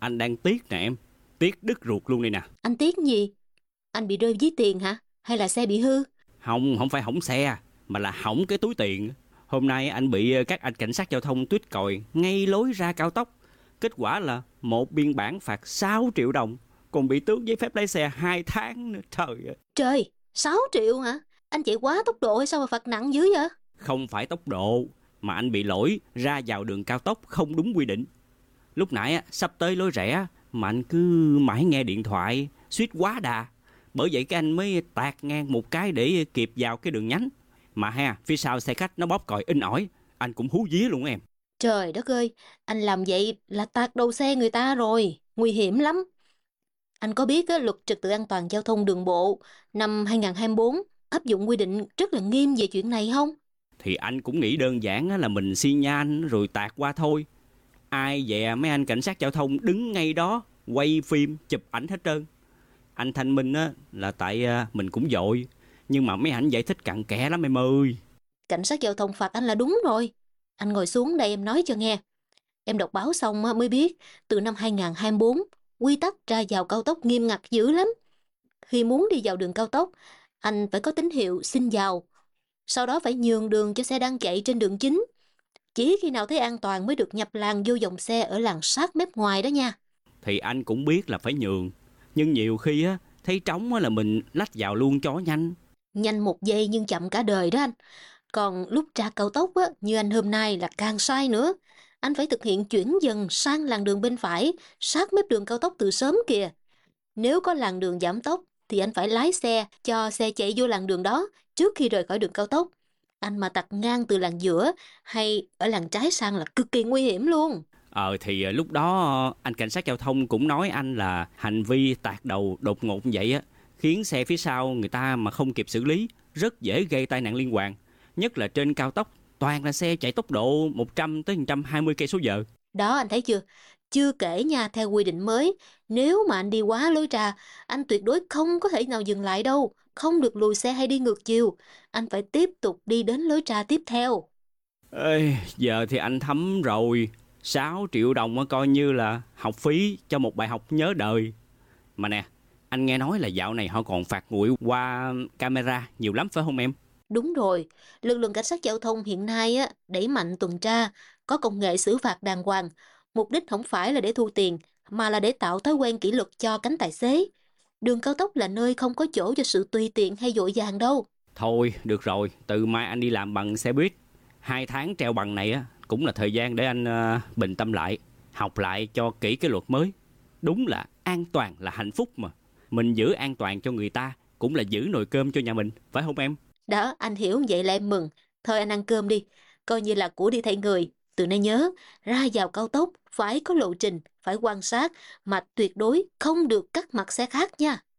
Anh đang tiếc nè em. Tiếc đứt ruột luôn đây nè. Anh tiếc gì? Anh bị rơi ví tiền hả? Hay là xe bị hư? Không, không phải hỏng xe, mà là hỏng cái túi tiền. Hôm nay anh bị các anh cảnh sát giao thông tuýt còi ngay lối ra cao tốc. Kết quả là một biên bản phạt 6 triệu đồng, còn bị tước giấy phép lái xe 2 tháng nữa. Trời ơi. Trời, 6 triệu hả? Anh chạy quá tốc độ hay sao mà phạt nặng dữ vậy? Không phải tốc độ, mà anh bị lỗi ra vào đường cao tốc không đúng quy định. Lúc nãy sắp tới lối rẽ mà anh cứ mãi nghe điện thoại, suýt quá đà. Bởi vậy cái anh mới tạt ngang một cái để kịp vào cái đường nhánh. Mà ha, phía sau xe khách nó bóp còi inh ỏi, anh cũng hú vía luôn em. Trời đất ơi, anh làm vậy là tạt đầu xe người ta rồi, nguy hiểm lắm. Anh có biết luật trật tự an toàn giao thông đường bộ năm 2024 áp dụng quy định rất là nghiêm về chuyện này không? Thì anh cũng nghĩ đơn giản là mình xi nhan rồi tạt qua thôi. Ai dè mấy anh cảnh sát giao thông đứng ngay đó quay phim chụp ảnh hết trơn. Anh thanh minh là tại mình cũng vội, nhưng mà mấy ảnh giải thích cặn kẽ lắm em ơi. Cảnh sát giao thông phạt anh là đúng rồi. Anh ngồi xuống đây em nói cho nghe. Em đọc báo xong mới biết từ năm 2024 quy tắc ra vào cao tốc nghiêm ngặt dữ lắm. Khi muốn đi vào đường cao tốc, anh phải có tín hiệu xin vào. Sau đó phải nhường đường cho xe đang chạy trên đường chính. Chỉ khi nào thấy an toàn mới được nhập làn vô dòng xe ở làn sát mép ngoài đó nha. Thì anh cũng biết là phải nhường, nhưng nhiều khi thấy trống là mình lách vào luôn cho nhanh. Nhanh 1 giây nhưng chậm cả đời đó anh. Còn lúc ra cao tốc như anh hôm nay là càng sai nữa. Anh phải thực hiện chuyển dần sang làn đường bên phải, sát mép đường cao tốc từ sớm kìa. Nếu có làn đường giảm tốc thì anh phải lái xe cho xe chạy vô làn đường đó trước khi rời khỏi đường cao tốc. Anh mà tạt ngang từ làn giữa hay ở làn trái sang là cực kỳ nguy hiểm luôn. Thì lúc đó anh cảnh sát giao thông cũng nói anh là hành vi tạt đầu đột ngột như vậy khiến xe phía sau người ta mà không kịp xử lý rất dễ gây tai nạn liên hoàn, nhất là trên cao tốc toàn là xe chạy tốc độ 100 tới 120 cây số giờ. Đó anh thấy chưa? Chưa kể nha, theo quy định mới, nếu mà anh đi quá lối ra, anh tuyệt đối không có thể nào dừng lại đâu, không được lùi xe hay đi ngược chiều. Anh phải tiếp tục đi đến lối ra tiếp theo. Ê, giờ thì anh thấm rồi. 6 triệu đồng coi như là học phí cho một bài học nhớ đời. Mà nè, anh nghe nói là dạo này họ còn phạt nguội qua camera nhiều lắm phải không em? Đúng rồi, lực lượng cảnh sát giao thông hiện nay đẩy mạnh tuần tra, có công nghệ xử phạt đàng hoàng. Mục đích không phải là để thu tiền, mà là để tạo thói quen kỷ luật cho cánh tài xế. Đường cao tốc là nơi không có chỗ cho sự tùy tiện hay vội vàng đâu. Thôi, được rồi, từ mai anh đi làm bằng xe buýt. 2 tháng treo bằng này cũng là thời gian để anh bình tâm lại, học lại cho kỹ cái luật mới. Đúng là an toàn là hạnh phúc mà. Mình giữ an toàn cho người ta cũng là giữ nồi cơm cho nhà mình, phải không em? Đó, anh hiểu vậy là em mừng. Thôi anh ăn cơm đi, coi như là của đi thay người. Từ nay nhớ, ra vào cao tốc phải có lộ trình, phải quan sát, mà tuyệt đối không được cắt mặt xe khác nha.